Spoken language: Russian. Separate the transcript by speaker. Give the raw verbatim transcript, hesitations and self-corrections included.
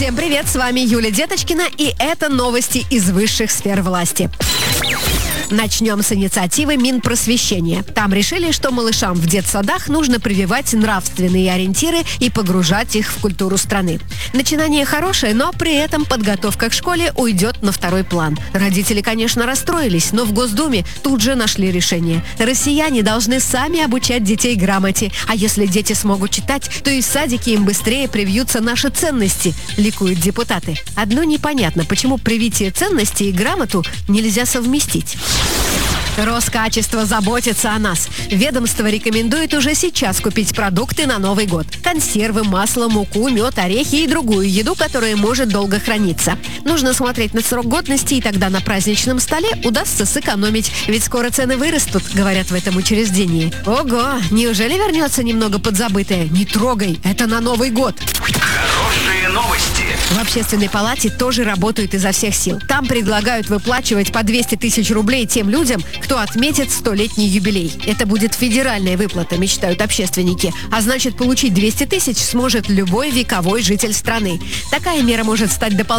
Speaker 1: Всем привет, с вами Юлия Деточкина, и это новости из высших сфер власти. Начнем с инициативы Минпросвещения. Там решили, что малышам в детсадах нужно прививать нравственные ориентиры и погружать их в культуру страны. Начинание хорошее, но при этом подготовка к школе уйдет на второй план. Родители, конечно, расстроились, но в Госдуме тут же нашли решение. Россияне должны сами обучать детей грамоте, а если дети смогут читать, то и в садике им быстрее привьются наши ценности, ликуют депутаты. Одно непонятно, почему привитие ценностей и грамоту нельзя совместить. Роскачество заботится о нас. Ведомство рекомендует уже сейчас купить продукты на Новый год. Консервы, масло, муку, мед, орехи и другую еду, которая может долго храниться. Нужно смотреть на срок годности, и тогда на праздничном столе удастся сэкономить. Ведь скоро цены вырастут, говорят в этом учреждении. Ого, неужели вернется немного подзабытое? Не трогай, это на Новый год.
Speaker 2: Хорошие новости.
Speaker 1: В общественной палате тоже работают изо всех сил. Там предлагают выплачивать по двести тысяч рублей тем людям, кто отметит столетний юбилей. Это будет федеральная выплата, мечтают общественники. А значит, получить двести тысяч сможет любой вековой житель страны. Такая мера может стать дополнительной